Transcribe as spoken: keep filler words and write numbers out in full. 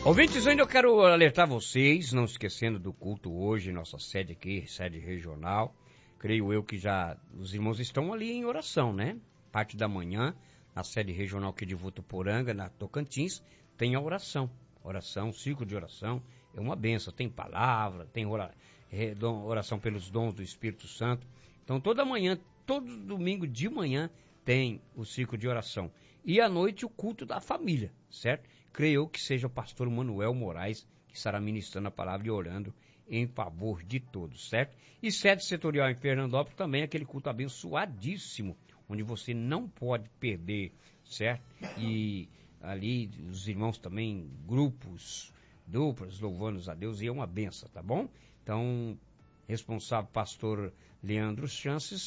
Ouvintes, ainda eu quero alertar vocês, não esquecendo do culto hoje, nossa sede aqui, sede regional. Creio eu que já os irmãos estão ali em oração, né? Parte da manhã, na sede regional aqui de Votuporanga, na Tocantins, tem a oração. Oração, ciclo de oração, é uma benção. Tem palavra, tem oração pelos dons do Espírito Santo. Então, toda manhã, todo domingo de manhã, tem o ciclo de oração. E à noite, o culto da família, certo? Creio eu que seja o pastor Manuel Moraes, que estará ministrando a palavra e orando em favor de todos, certo? E sede setorial em Fernandópolis também, aquele culto abençoadíssimo, onde você não pode perder, certo? E ali os irmãos também, grupos, duplas, louvando a Deus, e é uma benção, tá bom? Então, responsável pastor Leandro Chances,